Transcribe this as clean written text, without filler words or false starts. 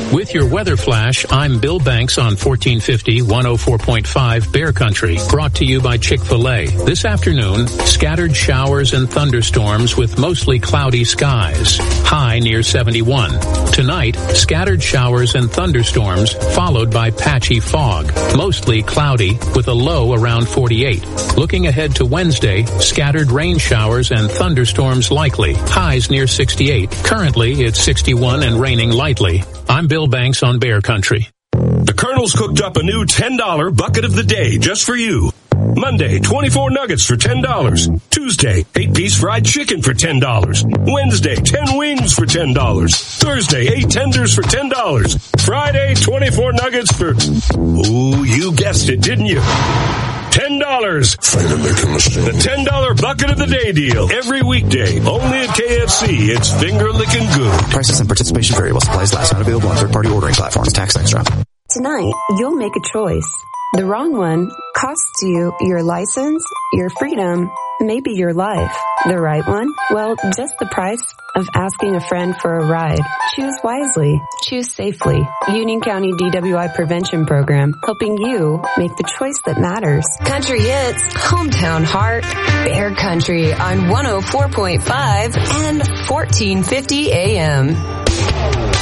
With your weather flash, I'm Bill Banks on 1450 104.5 Bear Country, brought to you by Chick-fil-A. This afternoon, scattered showers and thunderstorms with mostly cloudy skies. High near 71. Tonight, scattered showers and thunderstorms, followed by patchy fog. Mostly cloudy with a low around 48. Looking ahead to Wednesday, scattered rain showers and thunderstorms likely. Highs near 68. Currently, it's 61 and raining lightly. I'm Bill Banks on Bear Country. The Colonel's cooked up a new $10 bucket of the day just for you. Monday, 24 nuggets for $10. Tuesday, 8-piece fried chicken for $10. Wednesday, 10 wings for $10. Thursday, 8 tenders for $10. Friday, 24 nuggets for, ooh, you guessed it, didn't you? $10. The $10 bucket of the day deal. Every weekday, only at KFC. It's finger licking good. Prices and participation vary while supplies last. Not available on third-party ordering platforms. Tax extra. Tonight, you'll make a choice. The wrong one costs you your license, your freedom, maybe your life. The right one? Well, just the price of asking a friend for a ride. Choose wisely. Choose safely. Union County DWI Prevention Program, helping you make the choice that matters. Country Hits, Hometown Heart, Bear Country on 104.5 and 1450 AM.